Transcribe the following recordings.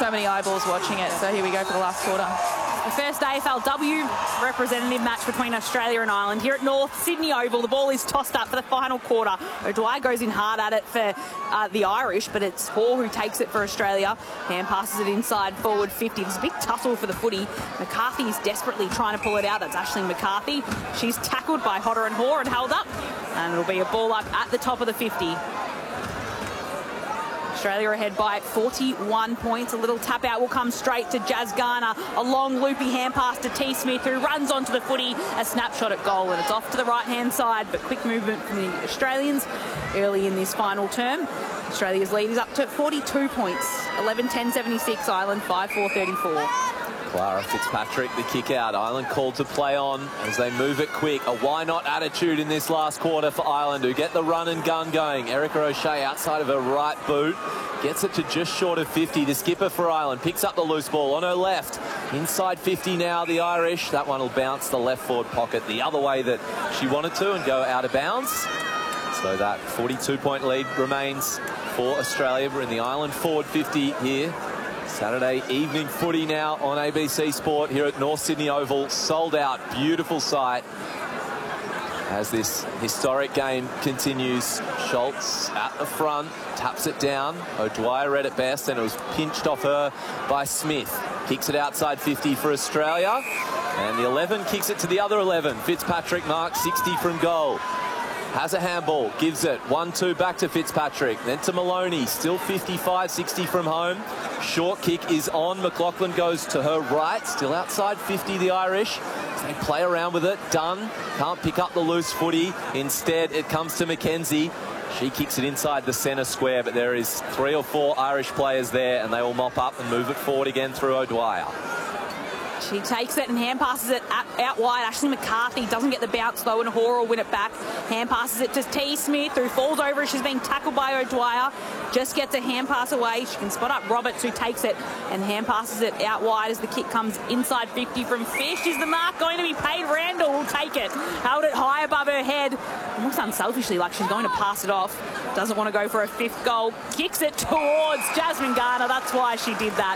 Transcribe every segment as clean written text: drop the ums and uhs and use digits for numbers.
so many eyeballs watching it. So here we go for the last quarter. The first AFLW representative match between Australia and Ireland here at North Sydney Oval. The ball is tossed up for the final quarter. O'Dwyer goes in hard at it for the Irish, but it's Hall who takes it for Australia. Hand passes it inside forward 50. There's a big tussle for the footy. McCarthy is desperately trying to pull it out. That's Aisling McCarthy. She's tackled by Hodder and Hoare and held up. And it'll be a ball up at the top of the 50. Australia ahead by 41 points. A little tap out will come straight to Jazz Garner. A long loopy hand pass to T. Smith, who runs onto the footy. A snapshot at goal, and it's off to the right-hand side, but quick movement from the Australians early in this final term. Australia's lead is up to 42 points. 11-10-76, Ireland 5-4-34. Clara Fitzpatrick, the kick out. Ireland called to play on as they move it quick. A why-not attitude in this last quarter for Ireland, who get the run and gun going. Erica O'Shea outside of her right boot. Gets it to just short of 50. The skipper for Ireland picks up the loose ball on her left. Inside 50 now, the Irish. That one will bounce the left forward pocket the other way that she wanted to and go out of bounds. So that 42-point lead remains for Australia. We're in the Ireland forward 50 here. Saturday evening footy now on ABC Sport here at North Sydney Oval. Sold out, beautiful sight as this historic game continues. Schultz at the front, taps it down. O'Dwyer read it best, and it was pinched off her by Smith. Kicks it outside 50 for Australia, and the 11 kicks it to the other 11. Fitzpatrick marks 60 from goal. Has a handball, gives it 1-2 back to Fitzpatrick, then to Maloney, still 55-60 from home. Short kick is on. McLaughlin goes to her right, still outside 50, the Irish. They play around with it. Dunn can't pick up the loose footy. Instead, it comes to Mackenzie. She kicks it inside the centre square, but there is 3 or 4 Irish players there, and they will mop up and move it forward again through O'Dwyer. She takes it and hand passes it out wide. Aisling McCarthy doesn't get the bounce though, and Hoare will win it back. Hand passes it to T. Smith, who falls over. She's being tackled by O'Dwyer. Just gets a hand pass away. She can spot up Roberts, who takes it and hand passes it out wide as the kick comes inside 50 from Fish. Is the mark going to be paid? Randall will take it. Held it high above her head. Looks unselfishly like she's going to pass it off. Doesn't want to go for a 5th goal. Kicks it towards Jasmine Garner. That's why she did that.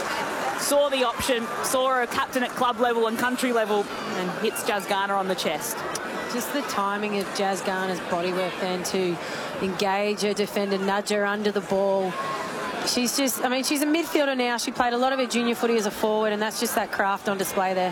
Saw the option, saw her captain at club level and country level, and hits Jazz Garner on the chest. Just the timing of Jazz Garner's bodywork then to engage her defender, nudge her under the ball. She's just, I mean, she's a midfielder now. She played a lot of her junior footy as a forward, and that's just that craft on display there.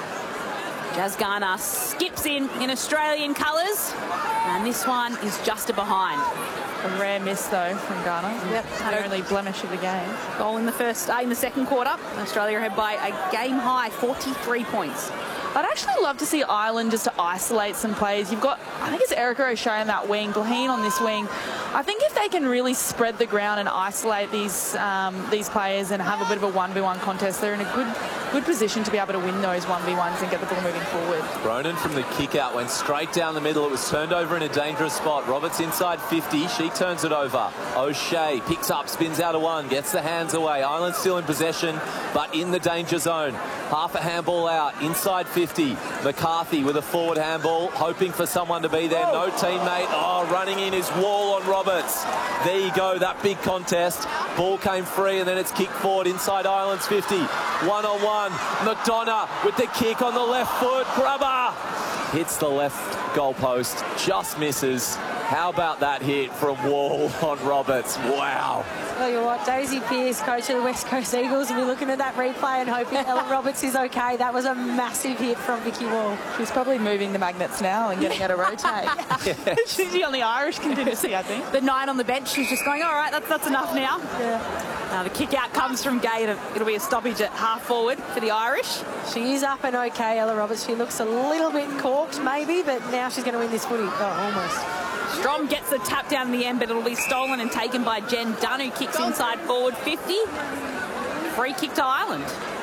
Jazz Garner skips in Australian colours, and this one is just a behind. A rare miss, though, from Garner. Yep. The only blemish of the game. Goal in the second quarter. Australia ahead by a game-high 43 points. I'd actually love to see Ireland just to isolate some players. You've got, I think it's Erica O'Shea on that wing, Glaheen on this wing. I think if they can really spread the ground and isolate these players and have a bit of a 1v1 contest, they're in a good position to be able to win those 1v1s and get the ball moving forward. Cronin from the kick out went straight down the middle. It was turned over in a dangerous spot. Roberts inside 50. She turns it over. O'Shea picks up, spins out of one, gets the hands away. Ireland still in possession, but in the danger zone. Half a handball out, inside 50. McCarthy with a forward handball, hoping for someone to be there. No teammate. Oh, running in is Wall on Roberts. There you go, that big contest. Ball came free, and then it's kicked forward inside Ireland's 50. One-on-one. McDonough with the kick on the left foot. Grubber hits the left goalpost, just misses. How about that hit from Wall on Roberts? Wow. Tell you what, Daisy Pearce, coach of the West Coast Eagles, will be looking at that replay and hoping Ellen Roberts is okay. That was a massive hit from Vicky Wall. She's probably moving the magnets now and getting her to rotate. Yes. She's on the Irish contingency, I think. The 9 on the bench, she's just going, all right, that's enough now. Yeah. The kick out comes from Gay. It'll be a stoppage at half forward for the Irish. She is up and okay, Ella Roberts. She looks a little bit corked maybe, but now she's going to win this footy. Oh, almost. Strom gets the tap down in the end, but it'll be stolen and taken by Jen Dunn, who kicks inside forward 50. Free kick to Ireland.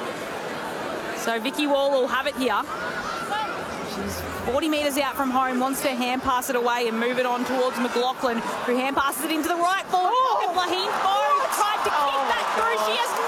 So Vicky Wall will have it here. She's 40 metres out from home, wants to hand pass it away and move it on towards McLaughlin, who hand passes it into the right forward pocket. Laheen tried to kick that through. She has